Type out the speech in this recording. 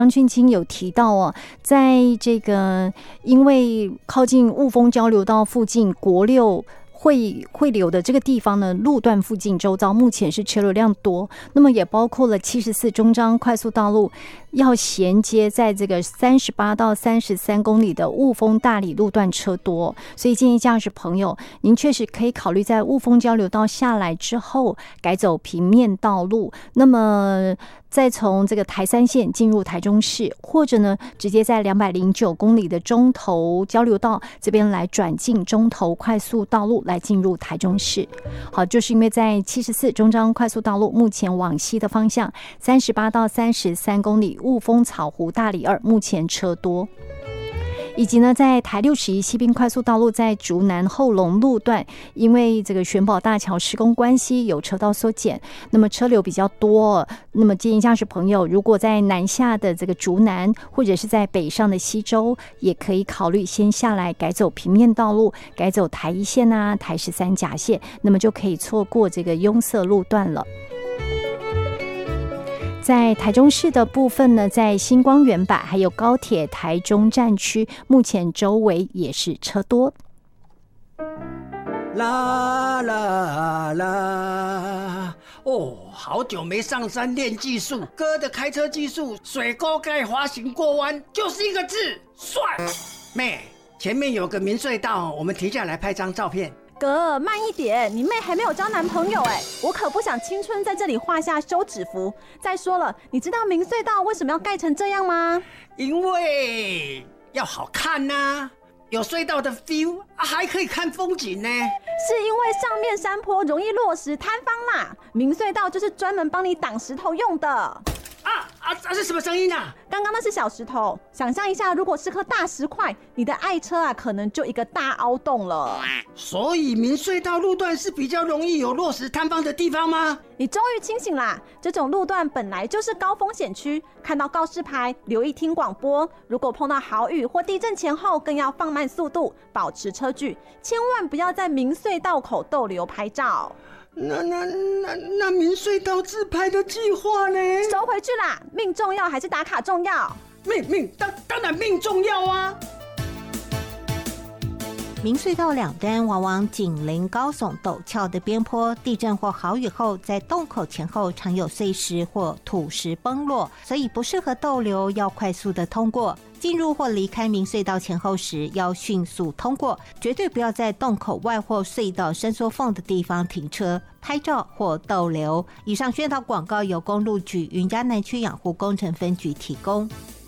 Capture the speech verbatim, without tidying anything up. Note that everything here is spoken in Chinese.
张俊清有提到哦，在这个因为靠近雾峰交流道附近国六汇汇流的这个地方呢，路段附近周遭目前是车流量多，那么也包括了七十四中彰快速道路要衔接在这个三十八到三十三公里的雾峰大里路段车多，所以建议驾驶朋友，您确实可以考虑在雾峰交流道下来之后改走平面道路，那么再从这个台三线进入台中市，或者呢直接在两百零九公里的中投交流道这边来转进中投快速道路来进入台中市。好，就是因为在七十四中彰快速道路目前往西的方向三十八到三十三公里雾峰草湖大里二目前车多，以及呢，在台六十一西滨快速道路在竹南后龙路段，因为这个玄宝大桥施工关系，有车道缩减，那么车流比较多。那么建议驾驶朋友，如果在南下的这个竹南，或者是在北上的西周，也可以考虑先下来改走平面道路，改走台一线啊、台十三甲线，那么就可以错过这个拥塞路段了。在台中市的部分呢，在新光原版还有高铁台中站区，目前周围也是车多。 啦啦啦！哦，好久没上山练技术，哥的开车技术，水沟盖滑行过弯，就是一个字，帅！妹，前面有个明隧道，我们停下来拍张照片。 哥，慢一点，你妹还没有交男朋友哎，我可不想青春在这里画下休止符。再说了，你知道明隧道为什么要盖成这样吗？ 因为要好看啊，有隧道的 feel，啊，还可以看风景呢。 是因为上面山坡容易落石坍方啦，明隧道就是专门帮你挡石头用的。 啊啊！这是什么声音啊？ 刚刚那是小石头，想象一下，如果是颗大石块，你的爱车啊，可能就一个大凹洞了。 所以明隧道路段是比较容易有落石坍方的地方吗？ 你终于清醒啦！这种路段本来就是高风险区，看到告示牌留意听广播。如果碰到豪雨或地震前后，更要放慢速度，保持车距，千万不要在明隧道口逗留拍照。 那那那那明隧道自拍的计划呢？ 收回去啦！命重要还是打卡重要？ 命命当当然命重要啊！ 明隧道两端往往紧邻高耸陡峭的边坡，地震或豪雨后，在洞口前后常有碎石或土石崩落，所以不适合逗留，要快速的通过。进入或离开明隧道前后时，要迅速通过，绝对不要在洞口外或隧道伸缩缝的地方停车、拍照或逗留。以上宣导广告由公路局云嘉南区养护工程分局提供。